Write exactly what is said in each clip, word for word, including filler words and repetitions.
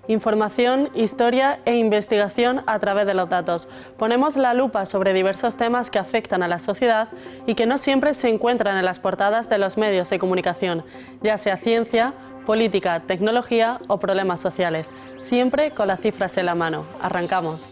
Información, historia e investigación a través de los datos. Ponemos la lupa sobre diversos temas que afectan a la sociedad y que no siempre se encuentran en las portadas de los medios de comunicación, ya sea ciencia, política, tecnología o problemas sociales. Siempre con las cifras en la mano. Arrancamos.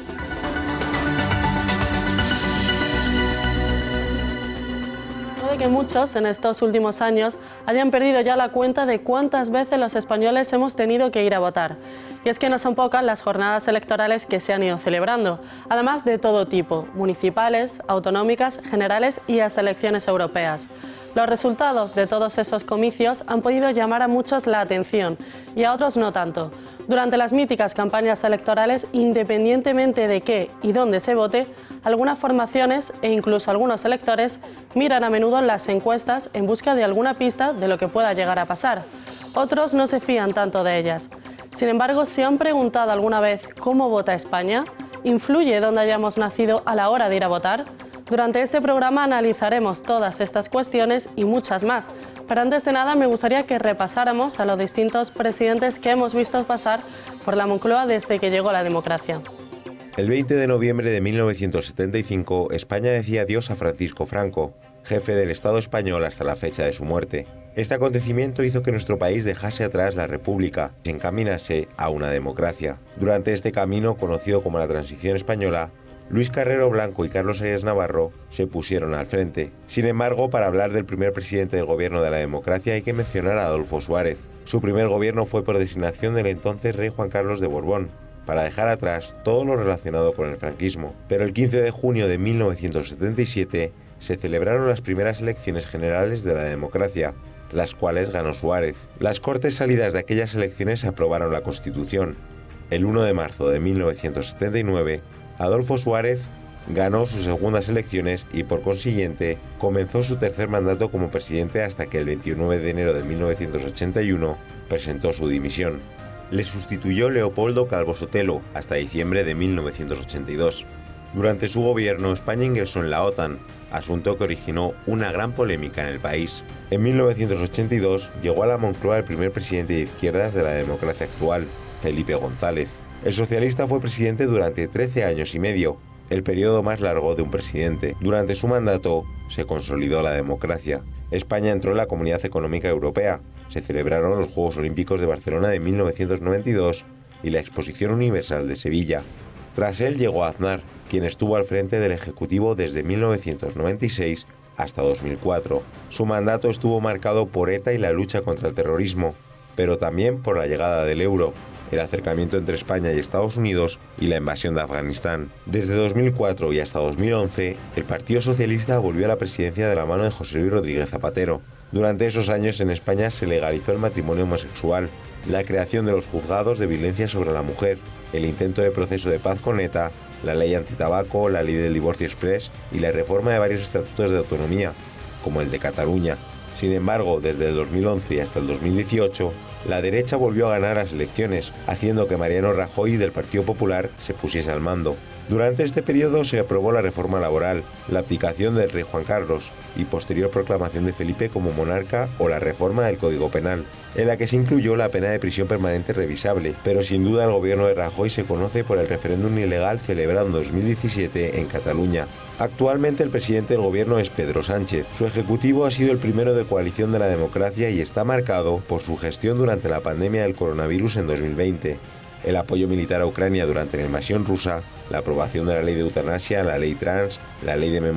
Puede que muchos en estos últimos años hayan perdido ya la cuenta de cuántas veces los españoles hemos tenido que ir a votar. Y es que no son pocas las jornadas electorales que se han ido celebrando, además de todo tipo, municipales, autonómicas, generales y hasta elecciones europeas. Los resultados de todos esos comicios han podido llamar a muchos la atención y a otros no tanto. Durante las míticas campañas electorales, independientemente de qué y dónde se vote, algunas formaciones e incluso algunos electores miran a menudo las encuestas en busca de alguna pista de lo que pueda llegar a pasar. Otros no se fían tanto de ellas. Sin embargo, ¿se han preguntado alguna vez cómo vota España? ¿Influye dónde hayamos nacido a la hora de ir a votar? Durante este programa analizaremos todas estas cuestiones y muchas más. Pero antes de nada me gustaría que repasáramos a los distintos presidentes que hemos visto pasar por la Moncloa desde que llegó la democracia. El veinte de noviembre de mil novecientos setenta y cinco, España decía adiós a Francisco Franco, jefe del Estado español hasta la fecha de su muerte. Este acontecimiento hizo que nuestro país dejase atrás la República y se encaminase a una democracia. Durante este camino, conocido como la Transición Española, Luis Carrero Blanco y Carlos Arias Navarro se pusieron al frente. Sin embargo, para hablar del primer presidente del gobierno de la democracia hay que mencionar a Adolfo Suárez. Su primer gobierno fue por designación del entonces rey Juan Carlos de Borbón, para dejar atrás todo lo relacionado con el franquismo. Pero el quince de junio de mil novecientos setenta y siete se celebraron las primeras elecciones generales de la democracia, las cuales ganó Suárez. Las Cortes salidas de aquellas elecciones aprobaron la Constitución. El uno de marzo de mil novecientos setenta y nueve, Adolfo Suárez ganó sus segundas elecciones y por consiguiente comenzó su tercer mandato como presidente hasta que el veintinueve de enero de mil novecientos ochenta y uno presentó su dimisión. Le sustituyó Leopoldo Calvo Sotelo hasta diciembre de mil novecientos ochenta y dos. Durante su gobierno, España ingresó en la OTAN, asunto que originó una gran polémica en el país. En mil novecientos ochenta y dos llegó a la Moncloa el primer presidente de izquierdas de la democracia actual, Felipe González. El socialista fue presidente durante trece años y medio, el periodo más largo de un presidente. Durante su mandato se consolidó la democracia. España entró en la Comunidad Económica Europea. Se celebraron los Juegos Olímpicos de Barcelona de mil novecientos noventa y dos y la Exposición Universal de Sevilla. Tras él llegó Aznar, quien estuvo al frente del Ejecutivo desde mil novecientos noventa y seis hasta dos mil cuatro. Su mandato estuvo marcado por ETA y la lucha contra el terrorismo, pero también por la llegada del euro, el acercamiento entre España y Estados Unidos y la invasión de Afganistán. Desde dos mil cuatro y hasta dos mil once, el Partido Socialista volvió a la presidencia de la mano de José Luis Rodríguez Zapatero. Durante esos años en España se legalizó el matrimonio homosexual, la creación de los juzgados de violencia sobre la mujer, el intento de proceso de paz con ETA, la ley antitabaco, la ley del divorcio exprés y la reforma de varios estatutos de autonomía, como el de Cataluña. Sin embargo, desde el dos mil once hasta el dos mil dieciocho, la derecha volvió a ganar las elecciones, haciendo que Mariano Rajoy del Partido Popular se pusiese al mando. Durante este periodo se aprobó la reforma laboral, la abdicación del rey Juan Carlos y posterior proclamación de Felipe como monarca o la reforma del Código Penal, en la que se incluyó la pena de prisión permanente revisable, pero sin duda el gobierno de Rajoy se conoce por el referéndum ilegal celebrado en dos mil diecisiete en Cataluña. Actualmente el presidente del gobierno es Pedro Sánchez. Su ejecutivo ha sido el primero de coalición de la democracia y está marcado por su gestión durante la pandemia del coronavirus en dos mil veinte. El apoyo militar a Ucrania durante la invasión rusa, la aprobación de la ley de eutanasia, la ley trans, la ley de memoria